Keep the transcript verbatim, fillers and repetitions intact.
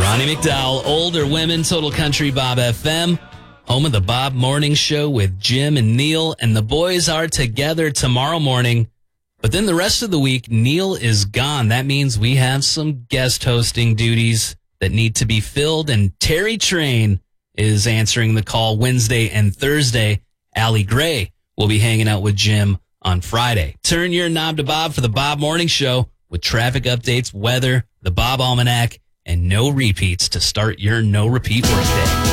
Ronnie McDowell, Older Women, Total Country Bob F M, home of the Bob Morning Show with Jim and Neil, and the boys are together tomorrow morning. But then the rest of the week, Neil is gone. That means we have some guest hosting duties that need to be filled, and Terry Train is answering the call Wednesday and Thursday. Allie Gray will be hanging out with Jim on Friday. Turn your knob to Bob for the Bob Morning Show with traffic updates, weather, the Bob Almanac, and no repeats to start your no-repeat workday.